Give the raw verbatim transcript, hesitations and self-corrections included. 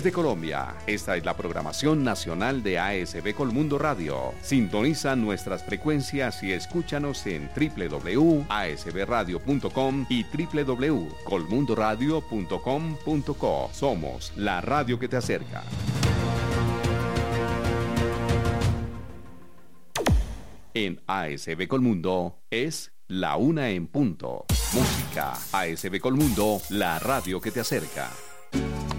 Desde Colombia, esta es la programación nacional de A S B Colmundo Radio. Sintoniza nuestras frecuencias y escúchanos en doble u doble u doble u punto a s b radio punto com y doble u doble u doble u punto colmundo radio punto com punto co. Somos la radio que te acerca. En A S B Colmundo es la una en punto. Música. A S B Colmundo, la radio que te acerca.